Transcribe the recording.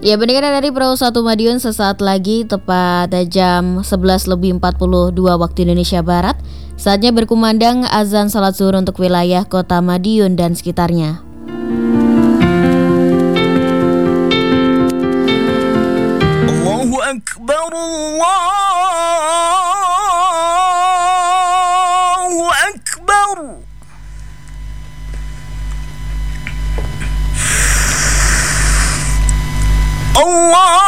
Ya, pendengar dari Perahu 1 Madiun, sesaat lagi tepat jam 11 lebih 42 waktu Indonesia Barat. Saatnya berkumandang azan salat zuhur untuk wilayah kota Madiun dan sekitarnya. Allahu Akbar, Allahu Akbar. Allah